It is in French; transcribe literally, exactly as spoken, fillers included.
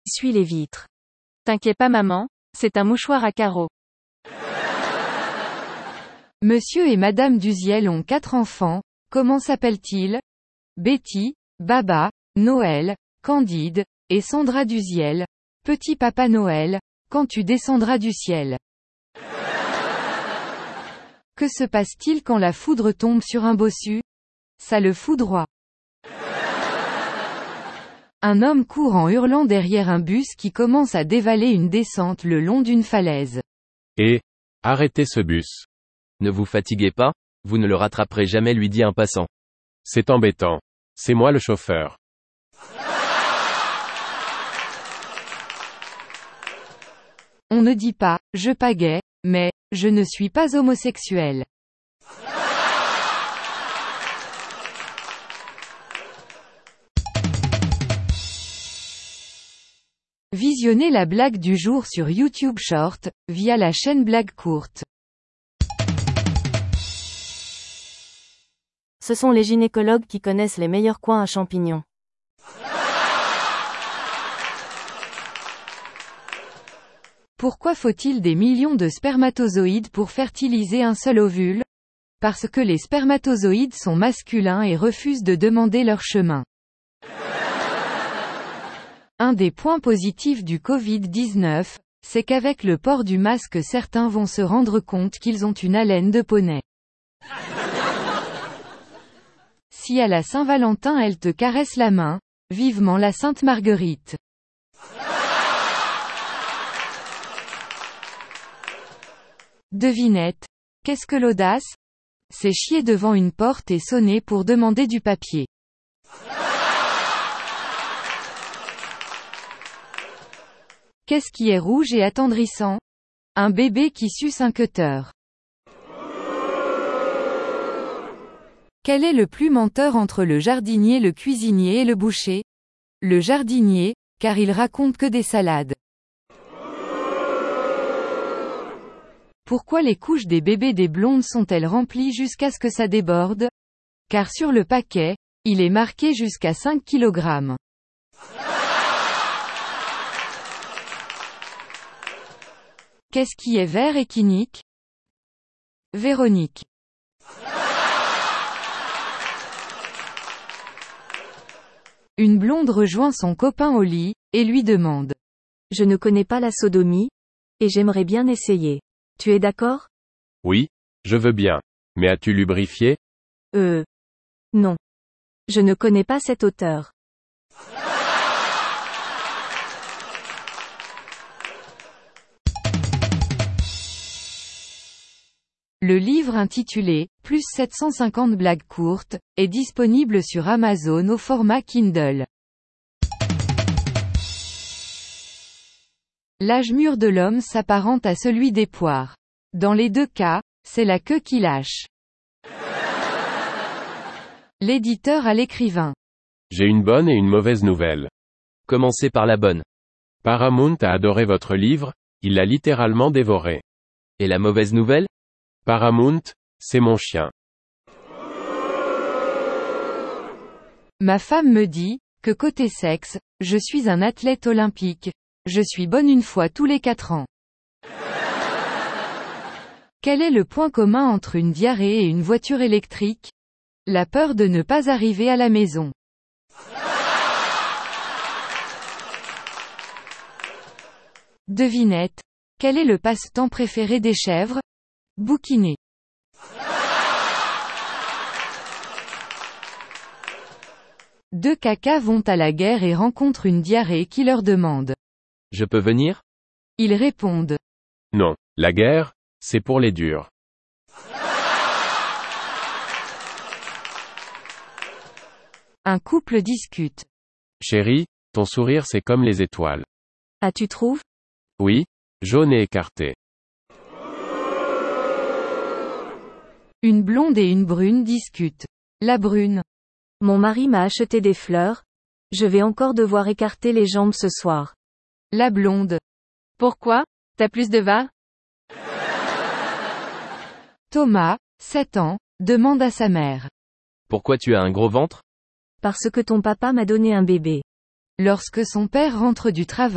Essuie les vitres. T'inquiète pas maman, c'est un mouchoir à carreaux. Monsieur et Madame Duziel ont quatre enfants, comment s'appellent-ils? Betty, Baba, Noël, Candide, et Sandra Duziel. Petit Papa Noël, quand tu descendras du ciel. Que se passe-t-il quand la foudre tombe sur un bossu? Ça le foudroie. Un homme court en hurlant derrière un bus qui commence à dévaler une descente le long d'une falaise. Et, arrêtez ce bus. Ne vous fatiguez pas, vous ne le rattraperez jamais, lui dit un passant. C'est embêtant. C'est moi le chauffeur. On ne dit pas, je pagaie, mais, je ne suis pas homosexuel. Visionnez la blague du jour sur YouTube Short, via la chaîne Blague Courte. Ce sont les gynécologues qui connaissent les meilleurs coins à champignons. Pourquoi faut-il des millions de spermatozoïdes pour fertiliser un seul ovule? Parce que les spermatozoïdes sont masculins et refusent de demander leur chemin. Un des points positifs du covid dix-neuf, c'est qu'avec le port du masque certains vont se rendre compte qu'ils ont une haleine de poney. Si à la Saint-Valentin elle te caresse la main, vivement la Sainte Marguerite. Devinette. Qu'est-ce que l'audace? C'est chier devant une porte et sonner pour demander du papier. Qu'est-ce qui est rouge et attendrissant? Un bébé qui suce un cutter. Quel est le plus menteur entre le jardinier, le cuisinier et le boucher? Le jardinier, car il raconte que des salades. Pourquoi les couches des bébés des blondes sont-elles remplies jusqu'à ce que ça déborde? Car sur le paquet, il est marqué jusqu'à cinq kilogrammes. Qu'est-ce qui est vert et qui nique? Véronique. Une blonde rejoint son copain au lit, et lui demande. Je ne connais pas la sodomie, et j'aimerais bien essayer. Tu es d'accord? Oui, je veux bien. Mais as-tu lubrifié? Euh. Non. Je ne connais pas cet auteur. Le livre intitulé « Plus sept cent cinquante blagues courtes » est disponible sur Amazon au format Kindle. L'âge mûr de l'homme s'apparente à celui des poires. Dans les deux cas, c'est la queue qui lâche. L'éditeur à l'écrivain. J'ai une bonne et une mauvaise nouvelle. Commencez par la bonne. Paramount a adoré votre livre, il l'a littéralement dévoré. Et la mauvaise nouvelle? Paramount, c'est mon chien. Ma femme me dit, que côté sexe, je suis un athlète olympique. Je suis bonne une fois tous les quatre ans. Quel est le point commun entre une diarrhée et une voiture électrique? La peur de ne pas arriver à la maison. Devinette. Quel est le passe-temps préféré des chèvres? Bouquiner. Deux cacas vont à la guerre et rencontrent une diarrhée qui leur demande. Je peux venir? Ils répondent. Non, la guerre, c'est pour les durs. Un couple discute. Chérie, ton sourire c'est comme les étoiles. Ah, tu trouves? Oui, jaune et écarté. Une blonde et une brune discutent. La brune. Mon mari m'a acheté des fleurs. Je vais encore devoir écarter les jambes ce soir. La blonde. Pourquoi? T'as plus de va? Thomas, sept ans, demande à sa mère. Pourquoi tu as un gros ventre? Parce que ton papa m'a donné un bébé. Lorsque son père rentre du travail,